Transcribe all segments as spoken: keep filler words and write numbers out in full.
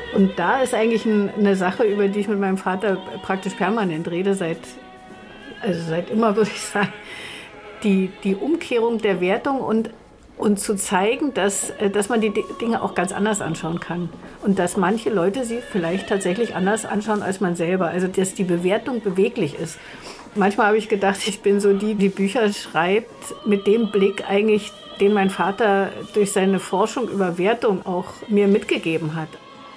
Und da ist eigentlich ein, eine Sache, über die ich mit meinem Vater praktisch permanent rede, seit, also seit immer, würde ich sagen, die, die Umkehrung der Wertung und, und zu zeigen, dass, dass man die Dinge auch ganz anders anschauen kann. Und dass manche Leute sie vielleicht tatsächlich anders anschauen als man selber. Also dass die Bewertung beweglich ist. Manchmal habe ich gedacht, ich bin so die, die Bücher schreibt, mit dem Blick eigentlich, den mein Vater durch seine Forschung über Wertung auch mir mitgegeben hat.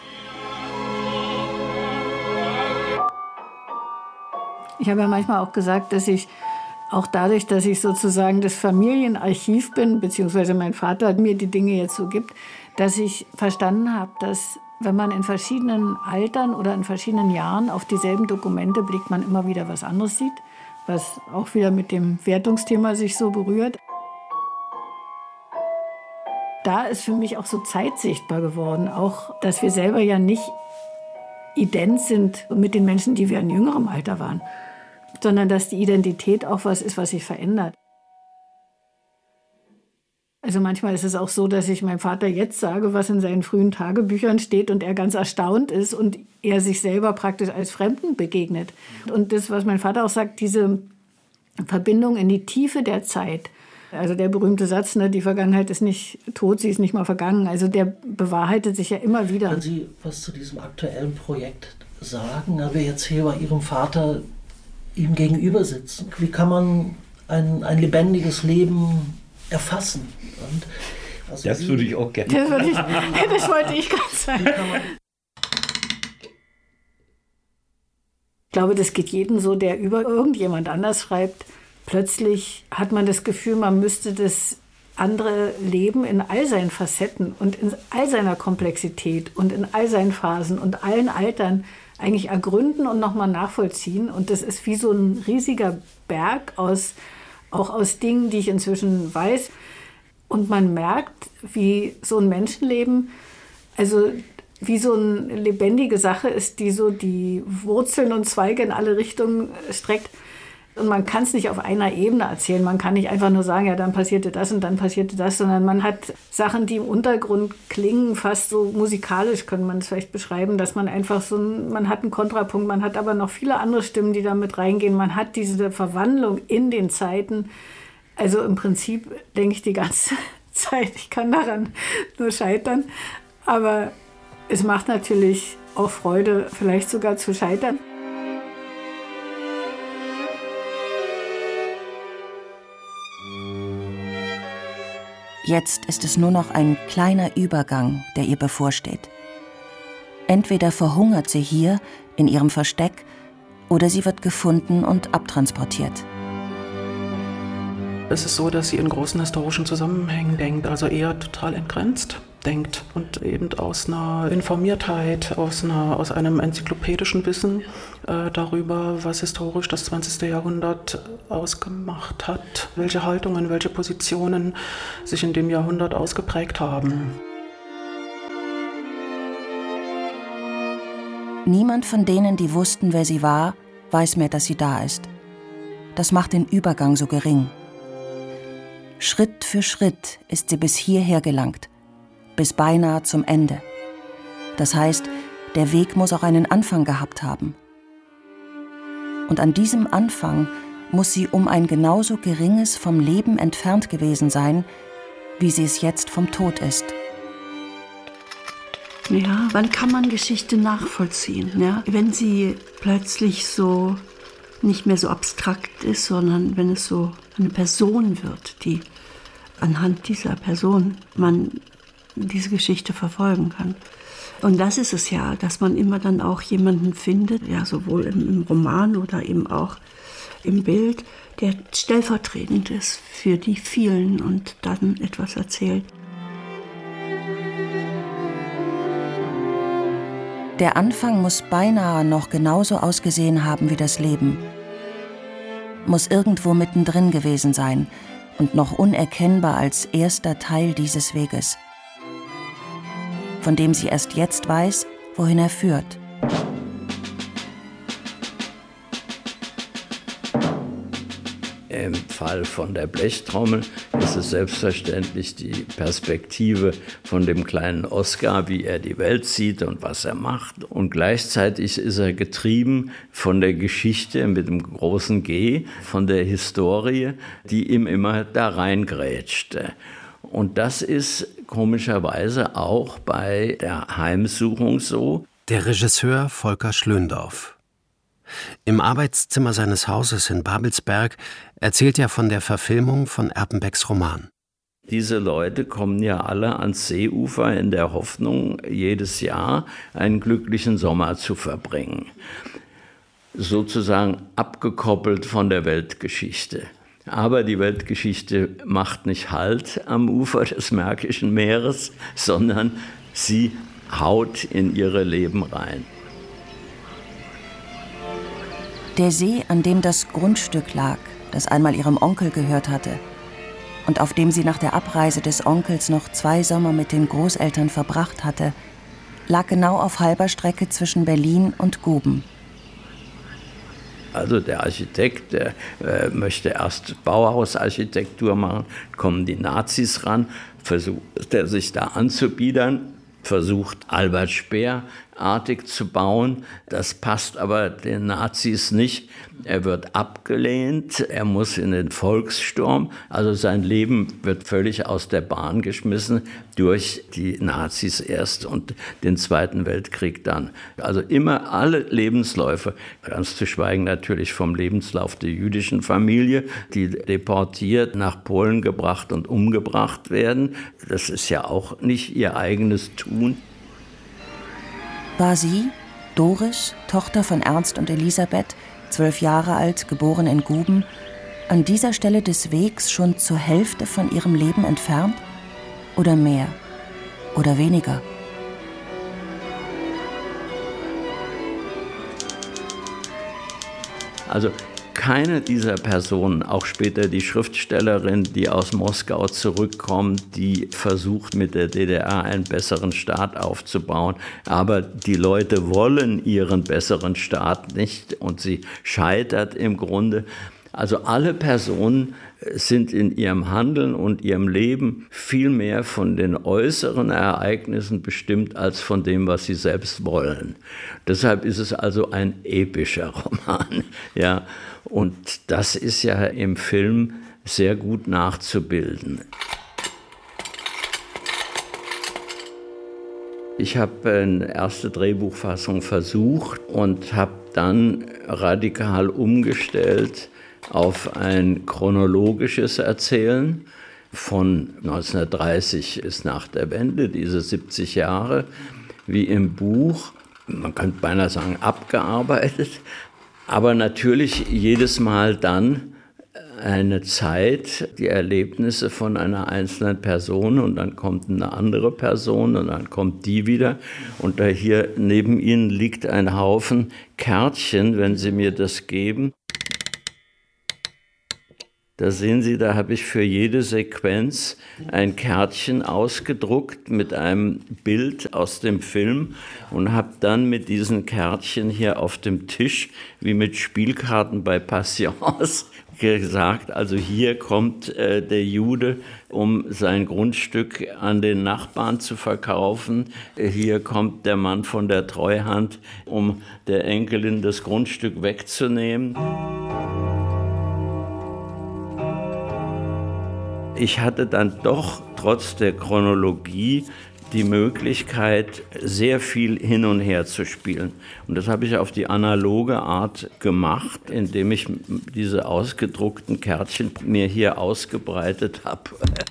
Ich habe ja manchmal auch gesagt, dass ich auch dadurch, dass ich sozusagen das Familienarchiv bin, beziehungsweise mein Vater mir die Dinge jetzt so gibt, dass ich verstanden habe, dass wenn man in verschiedenen Altern oder in verschiedenen Jahren auf dieselben Dokumente blickt, man immer wieder was anderes sieht, was auch wieder mit dem Wertungsthema sich so berührt. Da ist für mich auch so Zeit sichtbar geworden, auch dass wir selber ja nicht ident sind mit den Menschen, die wir in jüngerem Alter waren, sondern dass die Identität auch was ist, was sich verändert. Also manchmal ist es auch so, dass ich meinem Vater jetzt sage, was in seinen frühen Tagebüchern steht und er ganz erstaunt ist und er sich selber praktisch als Fremden begegnet. Und das, was mein Vater auch sagt, diese Verbindung in die Tiefe der Zeit, also der berühmte Satz, ne, die Vergangenheit ist nicht tot, sie ist nicht mal vergangen, also der bewahrheitet sich ja immer wieder. Können Sie was zu diesem aktuellen Projekt sagen, da wir jetzt hier bei Ihrem Vater ihm gegenüber sitzen? Wie kann man ein, ein lebendiges Leben erfassen? Und also das würde ich auch gerne. Das, würde ich, das wollte ich gerade sagen. Ich glaube, das geht jedem so, der über irgendjemand anders schreibt. Plötzlich hat man das Gefühl, man müsste das andere Leben in all seinen Facetten und in all seiner Komplexität und in all seinen Phasen und allen Altern eigentlich ergründen und nochmal nachvollziehen. Und das ist wie so ein riesiger Berg aus, auch aus Dingen, die ich inzwischen weiß. Und man merkt, wie so ein Menschenleben, also wie so eine lebendige Sache ist, die so die Wurzeln und Zweige in alle Richtungen streckt. Und man kann es nicht auf einer Ebene erzählen. Man kann nicht einfach nur sagen, ja, dann passierte das und dann passierte das, sondern man hat Sachen, die im Untergrund klingen, fast so musikalisch, könnte man es vielleicht beschreiben, dass man einfach so, ein, man hat einen Kontrapunkt, man hat aber noch viele andere Stimmen, die da mit reingehen. Man hat diese Verwandlung in den Zeiten. Also im Prinzip denke ich die ganze Zeit, ich kann daran nur scheitern. Aber es macht natürlich auch Freude, vielleicht sogar zu scheitern. Jetzt ist es nur noch ein kleiner Übergang, der ihr bevorsteht. Entweder verhungert sie hier in ihrem Versteck oder sie wird gefunden und abtransportiert. Es ist so, dass sie in großen historischen Zusammenhängen denkt, also eher total entgrenzt denkt und eben aus einer Informiertheit, aus, einer, aus einem enzyklopädischen Wissen äh, darüber, was historisch das zwanzigste Jahrhundert ausgemacht hat, welche Haltungen, welche Positionen sich in dem Jahrhundert ausgeprägt haben. Niemand von denen, die wussten, wer sie war, weiß mehr, dass sie da ist. Das macht den Übergang so gering. Schritt für Schritt ist sie bis hierher gelangt, bis beinahe zum Ende. Das heißt, der Weg muss auch einen Anfang gehabt haben. Und an diesem Anfang muss sie um ein genauso geringes vom Leben entfernt gewesen sein, wie sie es jetzt vom Tod ist. Ja, wann kann man Geschichte nachvollziehen? Ja? Wenn sie plötzlich so nicht mehr so abstrakt ist, sondern wenn es so eine Person wird, die anhand dieser Person man diese Geschichte verfolgen kann. Und das ist es ja, dass man immer dann auch jemanden findet, ja, sowohl im, im Roman oder eben auch im Bild, der stellvertretend ist für die vielen und dann etwas erzählt. Der Anfang muss beinahe noch genauso ausgesehen haben wie das Leben. Muss irgendwo mittendrin gewesen sein und noch unerkennbar als erster Teil dieses Weges, von dem sie erst jetzt weiß, wohin er führt. Im Fall von der Blechtrommel ist es selbstverständlich die Perspektive von dem kleinen Oskar, wie er die Welt sieht und was er macht. Und gleichzeitig ist er getrieben von der Geschichte mit dem großen G, von der Historie, die ihm immer da reingrätschte. Und das ist komischerweise auch bei der Heimsuchung so. Der Regisseur Volker Schlöndorff. Im Arbeitszimmer seines Hauses in Babelsberg erzählt er von der Verfilmung von Erpenbecks Roman. Diese Leute kommen ja alle ans Seeufer in der Hoffnung, jedes Jahr einen glücklichen Sommer zu verbringen. Sozusagen abgekoppelt von der Weltgeschichte. Aber die Weltgeschichte macht nicht Halt am Ufer des Märkischen Meeres, sondern sie haut in ihre Leben rein. Der See, an dem das Grundstück lag, das einmal ihrem Onkel gehört hatte und auf dem sie nach der Abreise des Onkels noch zwei Sommer mit den Großeltern verbracht hatte, lag genau auf halber Strecke zwischen Berlin und Guben. Also der Architekt, der äh, möchte erst Bauhausarchitektur machen, kommen die Nazis ran, versucht er sich da anzubiedern, versucht Albert Speer-artig zu bauen. Das passt aber den Nazis nicht. Er wird abgelehnt, er muss in den Volkssturm. Also sein Leben wird völlig aus der Bahn geschmissen durch die Nazis erst und den Zweiten Weltkrieg dann. Also immer alle Lebensläufe, ganz zu schweigen natürlich vom Lebenslauf der jüdischen Familie, die deportiert nach Polen gebracht und umgebracht werden. Das ist ja auch nicht ihr eigenes Tun. War sie, Doris, Tochter von Ernst und Elisabeth, zwölf Jahre alt, geboren in Guben, an dieser Stelle des Wegs schon zur Hälfte von ihrem Leben entfernt? Oder mehr? Oder weniger? Also keine dieser Personen, auch später die Schriftstellerin, die aus Moskau zurückkommt, die versucht, mit der D D R einen besseren Staat aufzubauen. Aber die Leute wollen ihren besseren Staat nicht und sie scheitert im Grunde. Also alle Personen sind in ihrem Handeln und ihrem Leben viel mehr von den äußeren Ereignissen bestimmt als von dem, was sie selbst wollen. Deshalb ist es also ein epischer Roman. Ja. Und das ist ja im Film sehr gut nachzubilden. Ich habe eine erste Drehbuchfassung versucht und habe dann radikal umgestellt auf ein chronologisches Erzählen von neunzehnhundertdreißig bis nach der Wende, diese siebzig Jahre, wie im Buch, man könnte beinahe sagen, abgearbeitet, aber natürlich jedes Mal dann eine Zeit, die Erlebnisse von einer einzelnen Person und dann kommt eine andere Person und dann kommt die wieder und da hier neben Ihnen liegt ein Haufen Kärtchen, wenn Sie mir das geben. Da sehen Sie, da habe ich für jede Sequenz ein Kärtchen ausgedruckt mit einem Bild aus dem Film und habe dann mit diesen Kärtchen hier auf dem Tisch, wie mit Spielkarten bei Passions, gesagt, also hier kommt äh, der Jude, um sein Grundstück an den Nachbarn zu verkaufen. Hier kommt der Mann von der Treuhand, um der Enkelin das Grundstück wegzunehmen. Ich hatte dann doch trotz der Chronologie die Möglichkeit, sehr viel hin und her zu spielen. Und das habe ich auf die analoge Art gemacht, indem ich diese ausgedruckten Kärtchen mir hier ausgebreitet habe.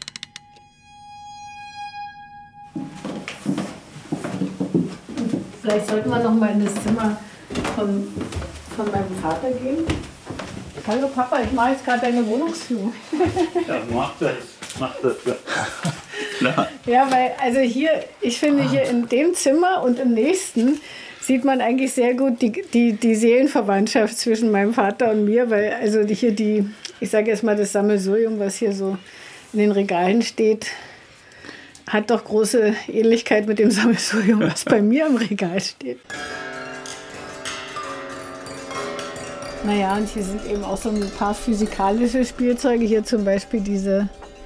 Vielleicht sollten wir noch mal in das Zimmer von, von meinem Vater gehen. Hallo Papa, ich mache jetzt gerade deine Wohnungsführung. Ja, mach das, mach das. Ja. Ja, weil also hier, ich finde hier in dem Zimmer und im nächsten sieht man eigentlich sehr gut die, die, die Seelenverwandtschaft zwischen meinem Vater und mir, weil also hier die, ich sage jetzt mal das Sammelsurium, was hier so in den Regalen steht, hat doch große Ähnlichkeit mit dem Sammelsurium, was bei mir im Regal steht. Naja, und hier sind eben auch so ein paar physikalische Spielzeuge. Hier zum Beispiel diese,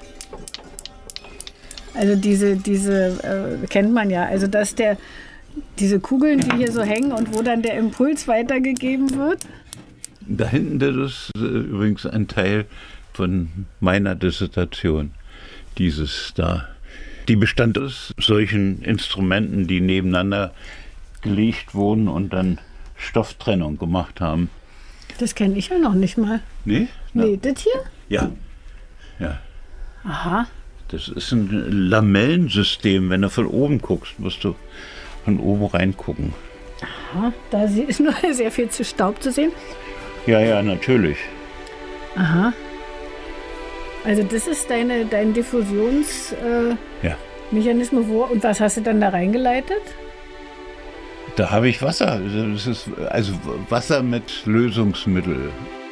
also diese, diese äh, kennt man ja. Also dass der, diese Kugeln, die hier so hängen und wo dann der Impuls weitergegeben wird. Da hinten, das ist äh, übrigens ein Teil von meiner Dissertation, dieses da. Die bestand aus solchen Instrumenten, die nebeneinander gelegt wurden und dann Stofftrennung gemacht haben. Das kenne ich ja noch nicht mal. Nee? Nee, das hier? Ja. Ja. Aha. Das ist ein Lamellensystem. Wenn du von oben guckst, musst du von oben reingucken. Aha, da ist nur sehr viel zu Staub zu sehen. Ja, ja, natürlich. Aha. Also das ist deine, dein Diffusionsmechanismus. Äh, ja. Wo, und was hast du dann da reingeleitet? Da habe ich Wasser. Das ist also Wasser mit Lösungsmittel.